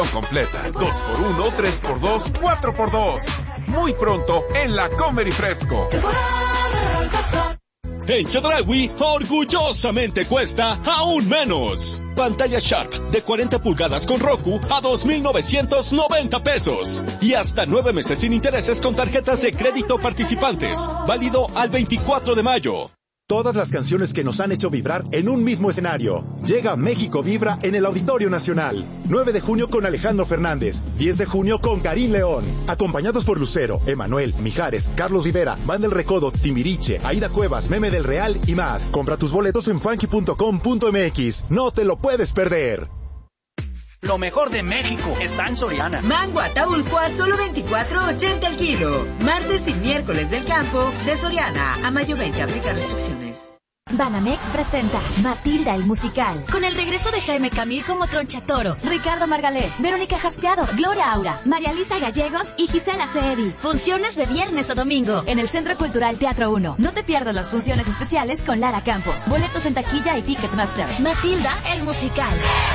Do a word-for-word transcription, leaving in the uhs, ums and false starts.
Completa. dos por uno, tres por dos, cuatro por dos. Muy pronto en la Comer y Fresco. En Chedraui, orgullosamente cuesta aún menos. Pantalla Sharp de cuarenta pulgadas con Roku a dos mil novecientos noventa pesos. Y hasta nueve meses sin intereses con tarjetas de crédito participantes. Válido al veinticuatro de mayo. Todas las canciones que nos han hecho vibrar en un mismo escenario. Llega México Vibra en el Auditorio Nacional. nueve de junio con Alejandro Fernández. diez de junio con Karim León. Acompañados por Lucero, Emanuel, Mijares, Carlos Rivera, Van del Recodo, Timbiriche, Aida Cuevas, Meme del Real y más. Compra tus boletos en funky punto com punto m x. No te lo puedes perder. Lo mejor de México está en Soriana. Mango Ataulfo a solo veinticuatro ochenta el kilo. Martes y miércoles del campo de Soriana. A mayo veinte, aplica restricciones. Banamex presenta Matilda el musical, con el regreso de Jaime Camil como Tronchatoro, Ricardo Margalef, Verónica Jaspeado, Gloria Aura, María Lisa Gallegos y Gisela Ceedi. Funciones de viernes o domingo en el Centro Cultural Teatro uno. No te pierdas las funciones especiales con Lara Campos. Boletos en taquilla y Ticketmaster. Matilda el musical.